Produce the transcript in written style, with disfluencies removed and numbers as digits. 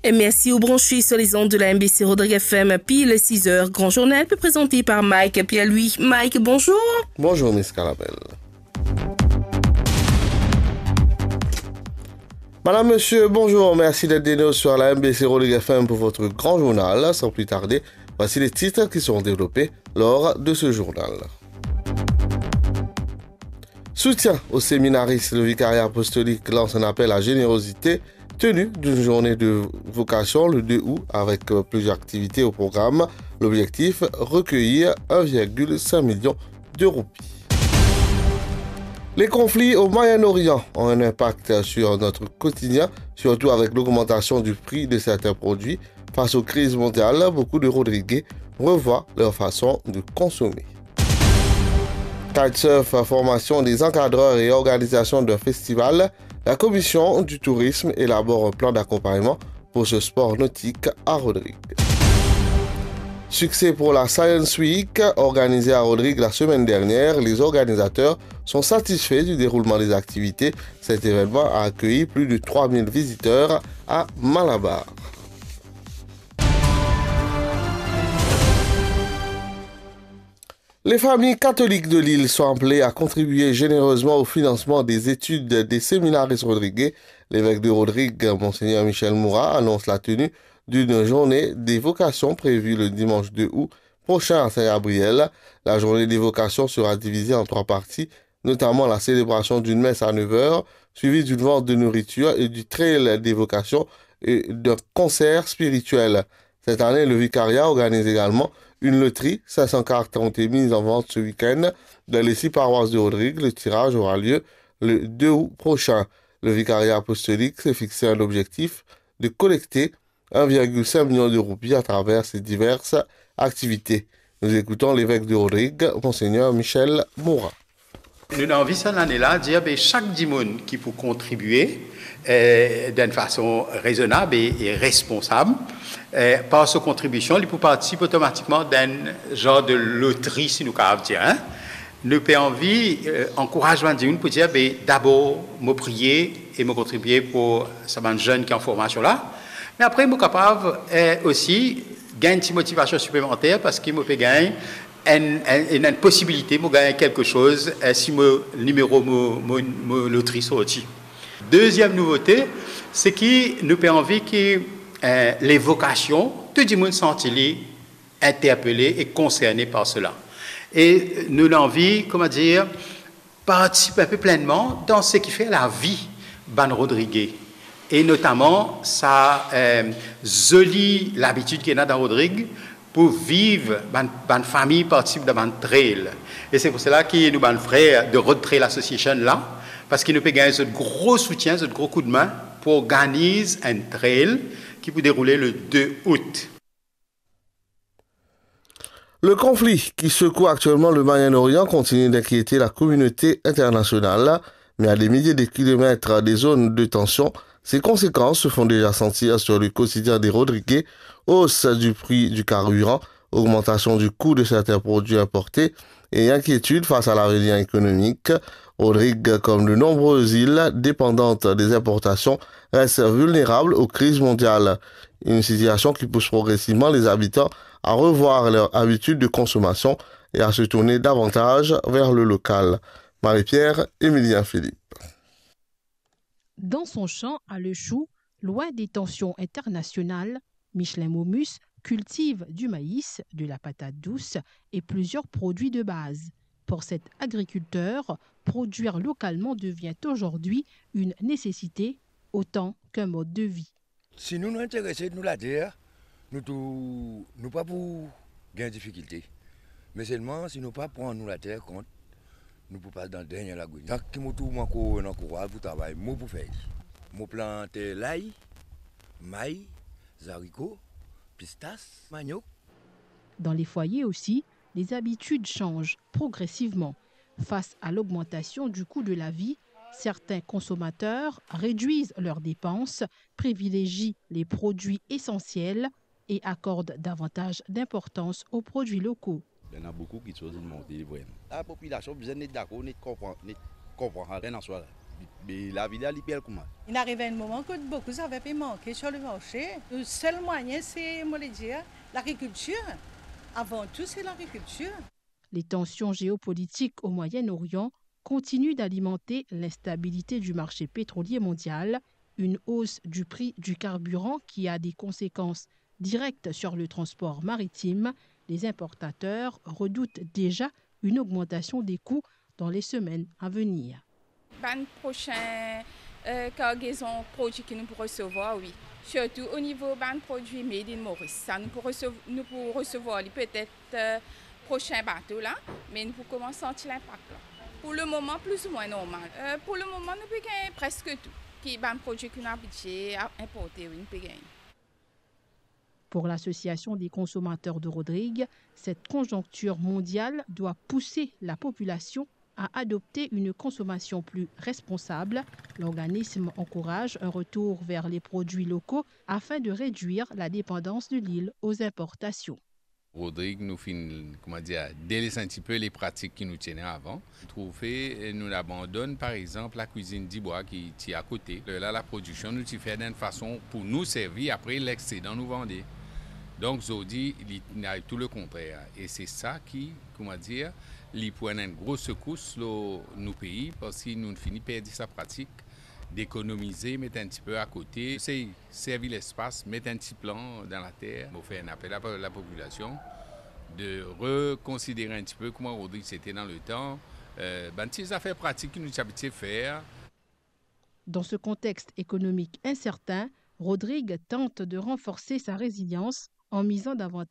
Et merci aux branchés sur les ondes de la MBC Rodrigue FM, pile 6h. Grand journal présenté par Mike Pierre-Louis. Mike, bonjour. Bonjour, Miss Calabelle. Madame, monsieur, bonjour. Merci d'être des nôtres sur la MBC Rodrigue FM pour votre grand journal. Sans plus tarder, voici les titres qui seront développés lors de ce journal. Soutien aux séminaristes, le vicariat apostolique lance un appel à générosité tenue d'une journée de vocation le 2 août avec plusieurs activités au programme. L'objectif, recueillir 1,5 million de roupies. Les conflits au Moyen-Orient ont un impact sur notre quotidien, surtout avec l'augmentation du prix de certains produits. Face aux crises mondiales, beaucoup de Rodriguais revoient leur façon de consommer. Kitesurf, formation des encadreurs et organisation d'un festival, la commission du tourisme élabore un plan d'accompagnement pour ce sport nautique à Rodrigue. Succès pour la Science Week, organisée à Rodrigue la semaine dernière. Les organisateurs sont satisfaits du déroulement des activités. Cet événement a accueilli plus de 3000 visiteurs à Malabar. Les familles catholiques de l'île sont appelées à contribuer généreusement au financement des études des séminaristes rodriguais. L'évêque de Rodrigue, Monseigneur Michel Moura, annonce la tenue d'une journée des vocations prévue le dimanche 2 août prochain à Saint-Gabriel. La journée des vocations sera divisée en 3 parties, notamment la célébration d'une messe à 9h, suivie d'une vente de nourriture et du trail des vocations et d'un concert spirituel. Cette année, le vicariat organise également une loterie. 500 cartes ont été mises en vente ce week-end dans les 6 paroisses de Rodrigue. Le tirage aura lieu le 2 août prochain. Le vicariat apostolique s'est fixé un objectif de collecter 1,5 million de roupies à travers ces diverses activités. Nous écoutons l'évêque de Rodrigue, Monseigneur Michel Moura. Nous avons envie cette année-là de dire que chaque dimanche qui peut contribuer d'une façon raisonnable et responsable, par sa contribution, il peut participer automatiquement d'un genre de loterie, si nous pouvons dire. Nous avons envie, encouragement de pour dire d'abord, me prier et me contribuer pour ces jeunes qui sont en formation là. Mais après, je suis capable aussi de gagner une motivation supplémentaire parce que je peux gagner une possibilité de gagner quelque chose si mon numéro de loterie sorti. Deuxième nouveauté, c'est que nous avons envie que les vocations, tout le monde sont interpellés et concernés par cela. Et nous avons envie, participer un peu pleinement dans ce qui fait la vie Ban Rodriguez. Et notamment, ça jolie l'habitude qu'il y a dans Rodrigue pour vivre, ban famille participe de ban trail. Et c'est pour cela que nous ban frères de Road Trail Association là, parce qu'ils nous peut gagner ce gros soutien, ce gros coup de main pour organiser un trail qui peut dérouler le 2 août. Le conflit qui secoue actuellement le Moyen-Orient continue d'inquiéter la communauté internationale, mais à des milliers de kilomètres des zones de tension, ses conséquences se font déjà sentir sur le quotidien des Rodriguais, hausse du prix du carburant, augmentation du coût de certains produits importés et inquiétude face à l'avenir économique. Rodrigue, comme de nombreuses îles dépendantes des importations, reste vulnérable aux crises mondiales. Une situation qui pousse progressivement les habitants à revoir leurs habitudes de consommation et à se tourner davantage vers le local. Marie-Pierre, Émilien Philippe. Dans son champ à Le Chou, loin des tensions internationales, Michelin Momus cultive du maïs, de la patate douce et plusieurs produits de base. Pour cet agriculteur, produire localement devient aujourd'hui une nécessité autant qu'un mode de vie. Si nous nous intéressons nous la terre, nous pas pour gagner difficulté. Mais seulement si nous pas prendre nous la terre compte, nous pouvons pas dans le dernier la goutte. Tant que nous tout manco dans courage pour travailler, moi pour faire. Moi planter l'ail, maïs, haricots, pistaches, manioc. Dans les foyers aussi, les habitudes changent progressivement. Face à l'augmentation du coût de la vie, certains consommateurs réduisent leurs dépenses, privilégient les produits essentiels et accordent davantage d'importance aux produits locaux. Il y en a beaucoup qui choisissent de monter vraiment. La population besoin d'être d'accord, de comprendre, rien en soi. Mais la vie là, elle est belle comment. Il arrive un moment que beaucoup avaient pu manquer sur le marché. Le seul moyen, c'est, moi le dire, l'agriculture. Avant tout, c'est l'agriculture. Les tensions géopolitiques au Moyen-Orient continuent d'alimenter l'instabilité du marché pétrolier mondial, une hausse du prix du carburant qui a des conséquences directes sur le transport maritime. Les importateurs redoutent déjà une augmentation des coûts dans les semaines à venir. La prochaine cargaison produits que nous pourrons recevoir, oui. Surtout au niveau des produits made in Maurice. Ça, nous pourrons recevoir peut-être prochain bateau là, mais nous pouvons commencer à sentir l'impact là. Pour le moment, plus ou moins normal. Pour le moment, nous pouvons gagner presque tout. Qui est produit qu'on a habitué à importer, oui, nous pouvons gagner. Pour l'Association des consommateurs de Rodrigue, cette conjoncture mondiale doit pousser la population à adopter une consommation plus responsable. L'organisme encourage un retour vers les produits locaux afin de réduire la dépendance de l'île aux importations. Rodrigue nous délaisse un petit peu les pratiques qui nous tenaient avant. Nous abandonnons par exemple la cuisine d'Ibois qui est à côté. Là, la production nous fait d'une façon pour nous servir, après l'excédent nous vendre. Donc, Zodi, il a tout le contraire. Et c'est ça qui, il prend une grosse secousse dans nos pays parce que nous finissons par perdre sa pratique d'économiser, mettre un petit peu à côté, c'est servir l'espace, mettre un petit plan dans la terre, pour faire un appel à la population, de reconsidérer un petit peu comment Rodrigue c'était dans le temps, ces affaires pratiques que nous habitués à faire. Dans ce contexte économique incertain, Rodrigue tente de renforcer sa résilience en misant davantage